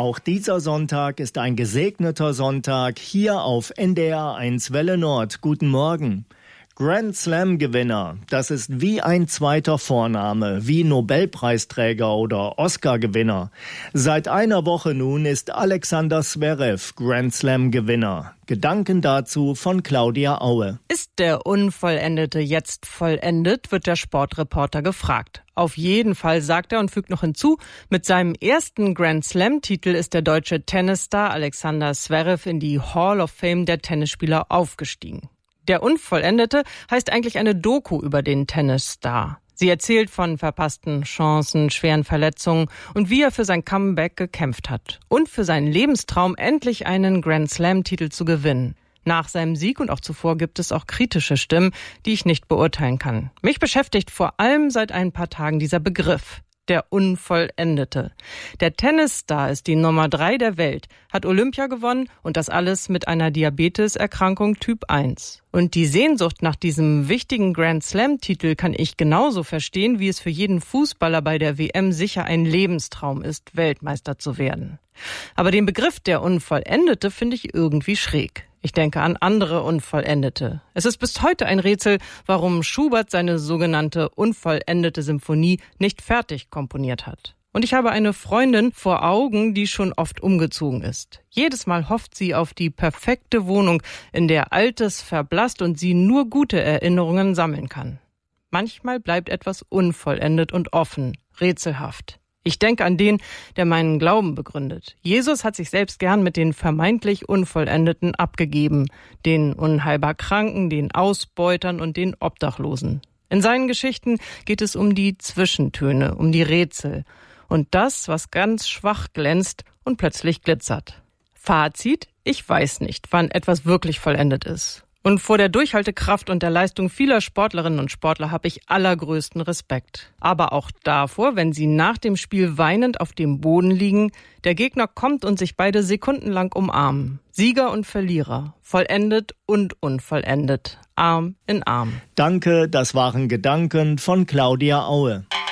Auch dieser Sonntag ist ein gesegneter Sonntag hier auf NDR 1 Welle Nord. Guten Morgen. Grand Slam-Gewinner, das ist wie ein zweiter Vorname, wie Nobelpreisträger oder Oscar-Gewinner. Seit einer Woche nun ist Alexander Zverev Grand Slam-Gewinner. Gedanken dazu von Claudia Aue. Ist der Unvollendete jetzt vollendet, wird der Sportreporter gefragt. Auf jeden Fall, sagt er und fügt noch hinzu, mit seinem ersten Grand Slam-Titel ist der deutsche Tennisstar Alexander Zverev in die Hall of Fame der Tennisspieler aufgestiegen. Der Unvollendete heißt eigentlich eine Doku über den Tennisstar. Sie erzählt von verpassten Chancen, schweren Verletzungen und wie er für sein Comeback gekämpft hat. Und für seinen Lebenstraum, endlich einen Grand Slam-Titel zu gewinnen. Nach seinem Sieg und auch zuvor gibt es auch kritische Stimmen, die ich nicht beurteilen kann. Mich beschäftigt vor allem seit ein paar Tagen dieser Begriff. Der Unvollendete. Der Tennisstar ist die Nummer 3 der Welt, hat Olympia gewonnen und das alles mit einer Diabeteserkrankung Typ 1. Und die Sehnsucht nach diesem wichtigen Grand Slam-Titel kann ich genauso verstehen, wie es für jeden Fußballer bei der WM sicher ein Lebenstraum ist, Weltmeister zu werden. Aber den Begriff der Unvollendete finde ich irgendwie schräg. Ich denke an andere Unvollendete. Es ist bis heute ein Rätsel, warum Schubert seine sogenannte unvollendete Symphonie nicht fertig komponiert hat. Und ich habe eine Freundin vor Augen, die schon oft umgezogen ist. Jedes Mal hofft sie auf die perfekte Wohnung, in der Altes verblasst und sie nur gute Erinnerungen sammeln kann. Manchmal bleibt etwas unvollendet und offen, rätselhaft. Ich denke an den, der meinen Glauben begründet. Jesus hat sich selbst gern mit den vermeintlich Unvollendeten abgegeben, den unheilbar Kranken, den Ausbeutern und den Obdachlosen. In seinen Geschichten geht es um die Zwischentöne, um die Rätsel und das, was ganz schwach glänzt und plötzlich glitzert. Fazit: Ich weiß nicht, wann etwas wirklich vollendet ist. Und vor der Durchhaltekraft und der Leistung vieler Sportlerinnen und Sportler habe ich allergrößten Respekt. Aber auch davor, wenn sie nach dem Spiel weinend auf dem Boden liegen, der Gegner kommt und sich beide sekundenlang umarmen. Sieger und Verlierer, vollendet und unvollendet, Arm in Arm. Danke, das waren Gedanken von Claudia Aue.